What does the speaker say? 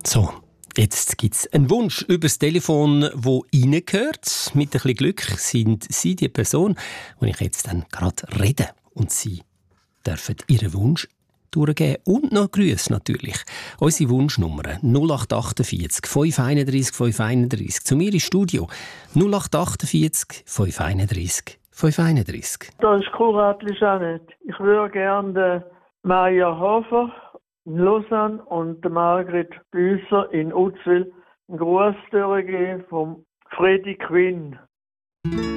So, jetzt gibt es einen Wunsch übers Telefon, wo reingehört. Mit ein bisschen Glück sind Sie die Person, die ich jetzt dann gerade rede. Und Sie dürfen Ihren Wunsch durchgeben und noch Grüße natürlich. Unsere Wunschnummer 0848 531 531. Zu mir ins Studio 0848 531 531. Das ist Kuratli Janet. Ich würde gerne Maja Hofer in Lausanne und Margret Büsser in Uzwil einen Gruß durchgeben vom Freddy Quinn.